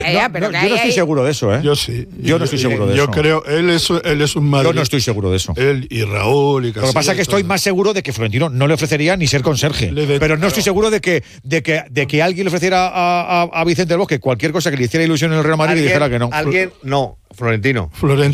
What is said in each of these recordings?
Yo no estoy seguro de eso, ¿eh? Yo sí. Yo no estoy seguro de eso. Yo creo, él es un madre. Yo no estoy seguro de eso. Él y Raúl y Casillas. Lo que pasa es que estoy más seguro de que Florentino no le ofrecería ni ser conserje. Pero no estoy seguro de que alguien le ofreciera a Vicente del Bosque cualquier cosa que le hiciera ilusión en el Real Madrid y dijera que no. Alguien, no. Florentino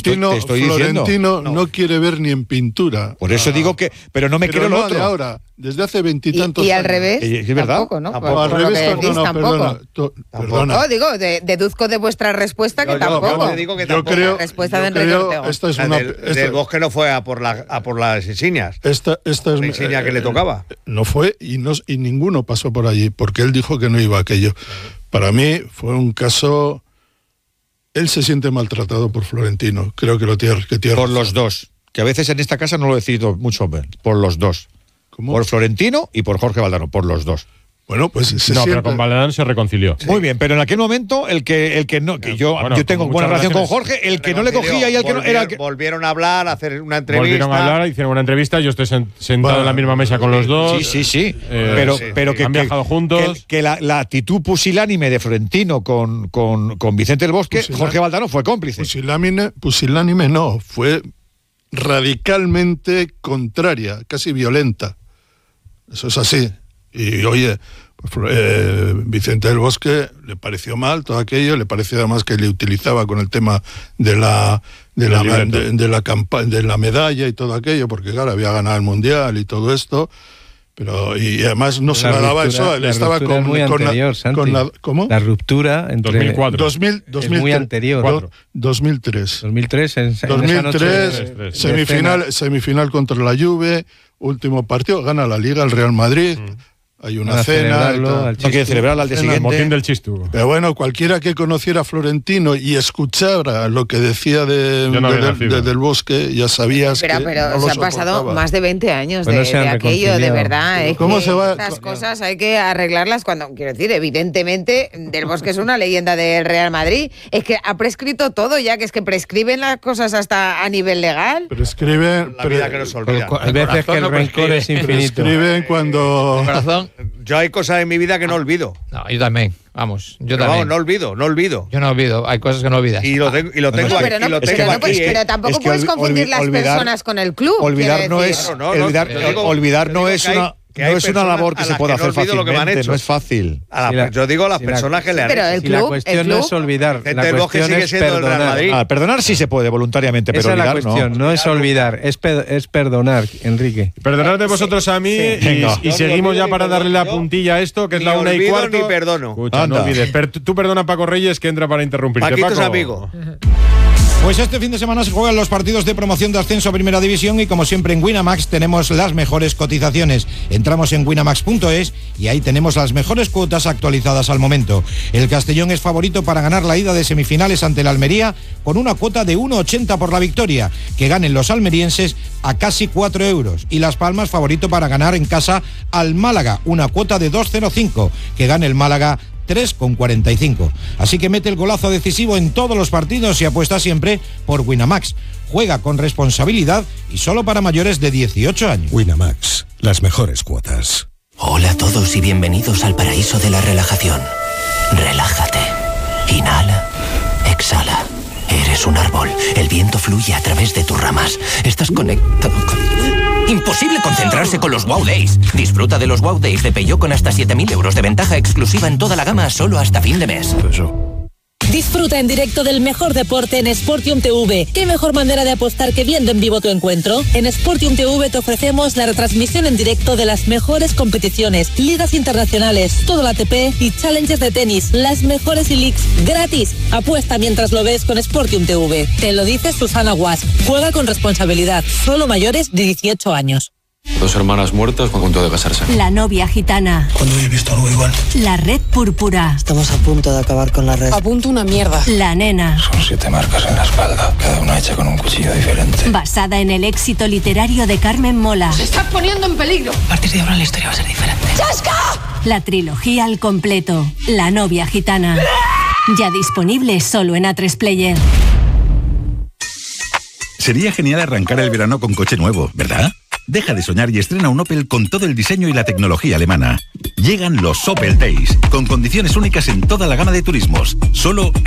no quiere ver ni en pintura. Por eso digo que, pero no me creo lo otro. De ahora, desde hace 20 y tantos años. Y al revés, es verdad. Tampoco, ¿no? Tampoco, al revés, perdona. No, digo, deduzco de vuestra respuesta que tampoco. Yo creo, la respuesta de Enrique Ortega. Esta es una, del Bosque no fue a por las insignias. Esta es la insignia que le tocaba. No fue y ninguno pasó por allí, porque él dijo que no iba a aquello. Para mí fue un caso. Él se siente maltratado por Florentino. Creo que lo tiene. Por los dos. Que a veces en esta casa no lo he decidido mucho, por los dos. ¿Cómo? Por Florentino y por Jorge Valdano, por los dos. Bueno, pues pero con Valdano se reconcilió. Sí. Muy bien, pero en aquel momento el que no, que yo tengo buena relación con Jorge, el que no le cogía y el que no era volvieron a hablar, a hacer una entrevista. Volvieron a hablar, hicieron una entrevista, yo estoy sentado en la misma mesa con los dos. Sí. Pero que han viajado juntos. Que la actitud pusilánime de Florentino con Vicente del Bosque, Jorge Valdano fue cómplice. Pusilánime no, fue radicalmente contraria, casi violenta. Eso es así. Y oye, Vicente del Bosque le pareció mal todo aquello, le pareció además que le utilizaba con el tema de la medalla y todo aquello, porque claro, había ganado el Mundial y todo esto. Pero y además no se la daba eso, él estaba con muy anterior, ¿cómo? La ruptura entre 2004. 2000, es muy anterior. 2003. 2003 semifinal contra la Juve, último partido, gana la Liga el Real Madrid. Hay una cena. No quiere celebrarla al día siguiente. Motín del Chistu. Pero bueno, cualquiera que conociera a Florentino y escuchara lo que decía del Bosque, ya sabías que pero no se lo han pasado soportaba. más de 20 años Pues de aquello, de verdad. ¿Cómo se va? Estas cosas hay que arreglarlas cuando, quiero decir, evidentemente, Del Bosque es una leyenda del Real Madrid. Es que ha prescrito todo ya, que es que prescriben las cosas hasta a nivel legal. Prescriben. La vida que nos olvida. Hay veces que el rencor es infinito. Prescriben cuando. Yo hay cosas en mi vida que no olvido. No, yo también. Vamos, yo pero también. No olvido. Yo no olvido, hay cosas que no olvidas. Y lo tengo aquí. Pero tampoco puedes confundir las personas con el club. Olvidar no es una labor que se puede hacer fácilmente, no es fácil. Yo digo a las personas que le han hecho. La cuestión no es olvidar, la cuestión es perdonar. Perdonar sí se puede voluntariamente, pero olvidar no. Esa es la cuestión, no es olvidar, es perdonar, Enrique. Perdonad de vosotros a mí y seguimos ya para darle la puntilla a esto, que es la 1:15. Ni perdono. Escucha, no olvides. Tú perdona a Paco Reyes, que entra para interrumpirte. Paquito Paco. es amigo. Pues este fin de semana se juegan los partidos de promoción de ascenso a Primera División y como siempre en Winamax tenemos las mejores cotizaciones. Entramos en winamax.es y ahí tenemos las mejores cuotas actualizadas al momento. El Castellón es favorito para ganar la ida de semifinales ante el Almería con una cuota de 1,80 por la victoria, que ganen los almerienses a casi 4 euros. Y Las Palmas favorito para ganar en casa al Málaga, una cuota de 2,05, que gane el Málaga 3,45. Así que mete el golazo decisivo en todos los partidos y apuesta siempre por Winamax. Juega con responsabilidad y solo para mayores de 18 años. Winamax, las mejores cuotas. Hola a todos y bienvenidos al paraíso de la relajación. Relájate. Inhala. Exhala. Eres un árbol. El viento fluye a través de tus ramas. Estás conectado con... Imposible concentrarse con los Wow Days. Disfruta de los Wow Days de Peugeot con hasta 7.000 euros de ventaja exclusiva en toda la gama solo hasta fin de mes. Disfruta en directo del mejor deporte en Sportium TV. ¿Qué mejor manera de apostar que viendo en vivo tu encuentro? En Sportium TV te ofrecemos la retransmisión en directo de las mejores competiciones, ligas internacionales, todo el ATP y challenges de tenis, las mejores e-leagues gratis. Apuesta mientras lo ves con Sportium TV. Te lo dice Susana Guas. Juega con responsabilidad. Solo mayores de 18 años. 2 hermanas muertas a punto de casarse. La novia gitana. ¿Cuándo he visto algo igual? La red púrpura. Estamos a punto de acabar con la red. A punto una mierda. La nena. Son 7 marcas en la espalda, cada una hecha con un cuchillo diferente. Basada en el éxito literario de Carmen Mola. ¡Se está poniendo en peligro! A partir de ahora la historia va a ser diferente. ¡Chasca! La trilogía al completo. La novia gitana. Ya disponible solo en A3 Player. Sería genial arrancar el verano con coche nuevo, ¿verdad? Deja de soñar y estrena un Opel con todo el diseño y la tecnología alemana. Llegan los Opel Days, con condiciones únicas en toda la gama de turismos. Solo